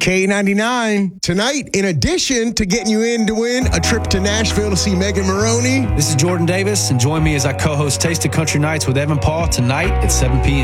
K99. Tonight, in addition to getting you in to win a trip to Nashville to see Megan Maroney, this is Jordan Davis, and join me as I co-host Taste of Country Nights with Evan Paul tonight at 7 p.m.